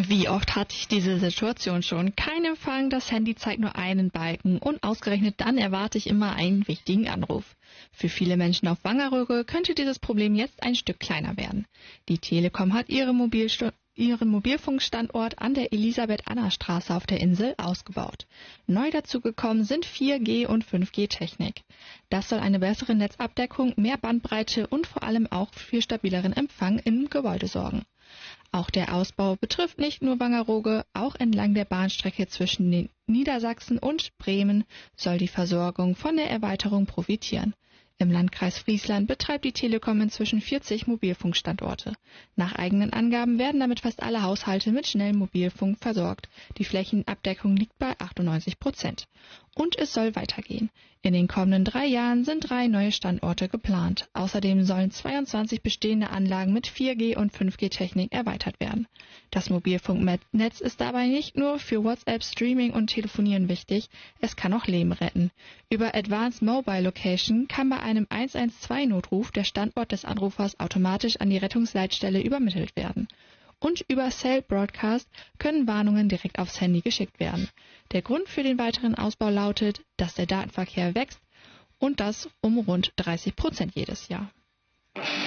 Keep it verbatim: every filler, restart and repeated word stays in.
Wie oft hatte ich diese Situation schon? Kein Empfang, das Handy zeigt nur einen Balken und ausgerechnet dann erwarte ich immer einen wichtigen Anruf. Für viele Menschen auf Wangerooge könnte dieses Problem jetzt ein Stück kleiner werden. Die Telekom hat ihre Mobilstu- ihren Mobilfunkstandort an der Elisabeth-Anna-Straße auf der Insel ausgebaut. Neu dazugekommen sind vier G- und fünf G-Technik. Das soll eine bessere Netzabdeckung, mehr Bandbreite und vor allem auch für stabileren Empfang im Gebäude sorgen. Auch der Ausbau betrifft nicht nur Wangerooge, auch entlang der Bahnstrecke zwischen den Niedersachsen und Bremen soll die Versorgung von der Erweiterung profitieren. Im Landkreis Friesland betreibt die Telekom inzwischen vierzig Mobilfunkstandorte. Nach eigenen Angaben werden damit fast alle Haushalte mit schnellem Mobilfunk versorgt. Die Flächenabdeckung liegt bei achtundneunzig Prozent. Und es soll weitergehen. In den kommenden drei Jahren sind drei neue Standorte geplant. Außerdem sollen zweiundzwanzig bestehende Anlagen mit vier G- und fünf G-Technik erweitert werden. Das Mobilfunknetz ist dabei nicht nur für WhatsApp, Streaming und Telefonieren wichtig, es kann auch Leben retten. Über Advanced Mobile Location kann bei einem eins eins zwei Notruf der Standort des Anrufers automatisch an die Rettungsleitstelle übermittelt werden. Und über Cell Broadcast können Warnungen direkt aufs Handy geschickt werden. Der Grund für den weiteren Ausbau lautet, dass der Datenverkehr wächst und das um rund dreißig Prozent jedes Jahr.